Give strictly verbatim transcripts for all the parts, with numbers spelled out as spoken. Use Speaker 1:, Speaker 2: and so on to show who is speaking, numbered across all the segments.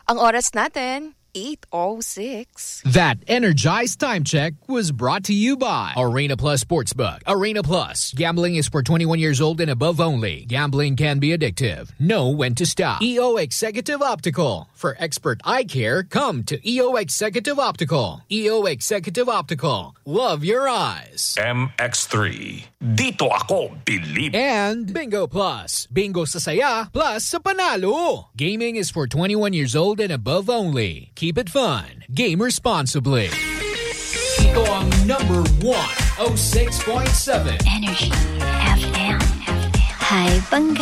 Speaker 1: Ang oras natin, eight oh six.
Speaker 2: That Energized Time Check was brought to you by Arena Plus Sportsbook. Arena Plus. Gambling is for twenty-one years old and above only. Gambling can be addictive. Know when to stop. E O Executive Optical. For expert eye care, come to E O Executive Optical. E O Executive Optical. Love your eyes.
Speaker 3: M X three. Dito ako believe.
Speaker 2: And Bingo Plus. Bingo sa saya, plus sa panalo. Gaming is for twenty-one years old and above only. Keep it fun. Game responsibly. Ito ang number one oh six point seven.
Speaker 4: Energy F M. Hi, Bangga.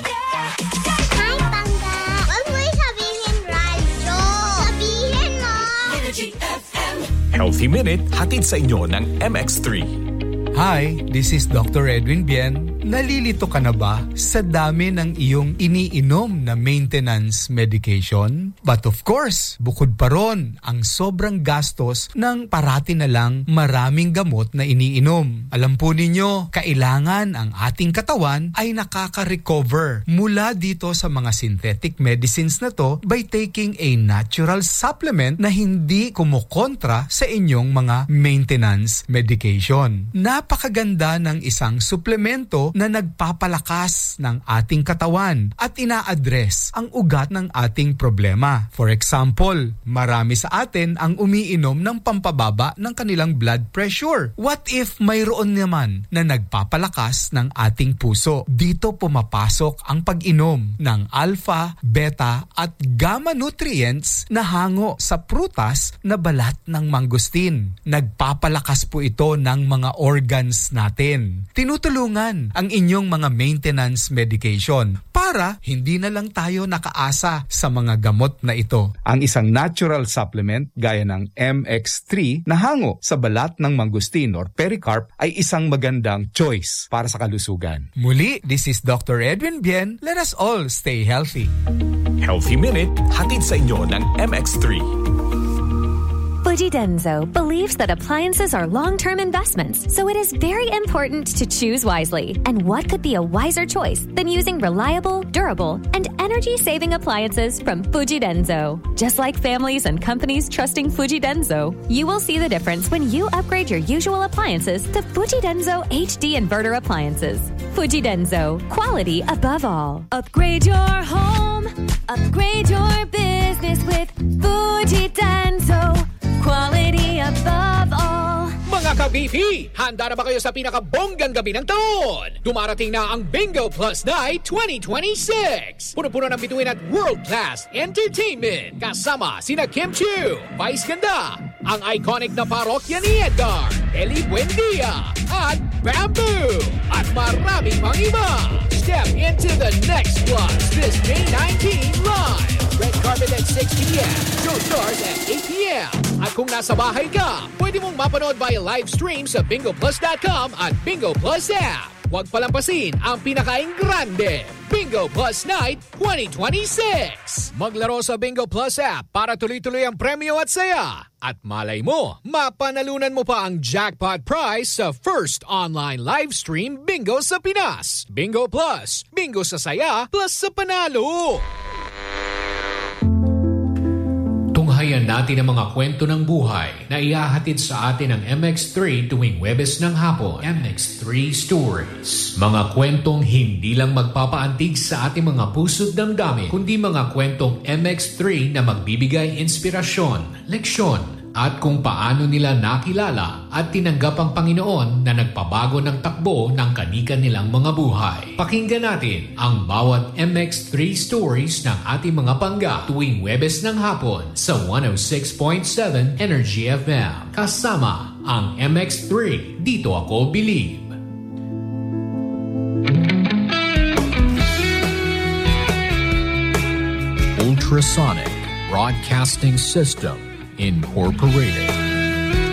Speaker 5: Hi, Bangga. Huwag mo sabihin radyo. Sabihin mo.
Speaker 3: Energy F M. Healthy Minute, hatid sa inyo ng M X three.
Speaker 6: Hi, this is Doctor Edwin Bien. Nalilito ka na ba sa dami ng iyong iniinom na maintenance medication? But of course, bukod pa ron ang sobrang gastos ng parati na lang maraming gamot na iniinom. Alam po ninyo, kailangan ang ating katawan ay nakaka-recover mula dito sa mga synthetic medicines na to by taking a natural supplement na hindi kumukontra sa inyong mga maintenance medication. Napakaganda ng isang suplemento na nagpapalakas ng ating katawan at ina-address ang ugat ng ating problema. For example, marami sa atin ang umiinom ng pampababa ng kanilang blood pressure. What if mayroon naman na nagpapalakas ng ating puso? Dito pumapasok ang pag-inom ng alpha, beta at gamma nutrients na hango sa prutas na balat ng mangustin. Nagpapalakas po ito ng mga organs natin. Tinutulungan ang inyong mga maintenance medication para hindi na lang tayo nakaasa sa mga gamot na ito. Ang isang natural supplement gaya ng M X three na hango sa balat ng mangustin or pericarp ay isang magandang choice para sa kalusugan. Muli, this is Doctor Edwin Bien. Let us all stay healthy.
Speaker 3: Healthy Minute, hatid sa inyo ng M X three.
Speaker 7: Fuji Denso believes that appliances are long-term investments, so it is very important to choose wisely. And what could be a wiser choice than using reliable, durable, and energy-saving appliances from Fuji Denso? Just like families and companies trusting Fuji Denso, you will see the difference when you upgrade your usual appliances to Fuji Denso H D inverter appliances. Fuji Denso, quality above all. Upgrade your home, upgrade your business with Fuji Denso. Quality above all.
Speaker 2: Mga ka-Beefy, handa na ba kayo sa pinakabonggang gabi ng taon? Dumarating na ang Bingo Plus Night twenty twenty-six. Puno-puno ng bituin at world-class entertainment. Kasama sina Kim Chiu, Vice Ganda, ang iconic na parokya ni Edgar, Eli Buendia, at Bamboo, at marami pang iba. Step into the next plus this May nineteenth live. Red carpet at six p.m. Show starts at eight p.m. At kung nasa bahay ka, pwede mong mapanood via live stream sa bingo plus dot com at Bingo Plus app. Huwag palampasin ang pinakaing grande, Bingo Plus Night twenty twenty-six. Maglaro sa Bingo Plus app para tuloy-tuloy ang premyo at saya. At malay mo, mapanalunan mo pa ang jackpot prize sa first online live stream bingo sa Pinas. Bingo Plus, bingo sa saya, plus sa panalo. Tunghayan natin ang mga kwento ng buhay na ihahatid sa atin ng M X three tuwing Huwebes ng hapon. M X three Stories. Mga kwentong hindi lang magpapaantig sa ating mga puso't damdamin, kundi mga kwentong M X three na magbibigay inspirasyon, leksyon, at kung paano nila nakilala at tinanggap ang Panginoon na nagpabago ng takbo ng kani-kanilang mga buhay. Pakinggan natin ang bawat M X three stories ng ating mga pangga tuwing Huwebes ng hapon sa one oh six point seven Energy F M. Kasama ang M X three, Dito Ako Believe. Ultrasonic Broadcasting System Incorporated.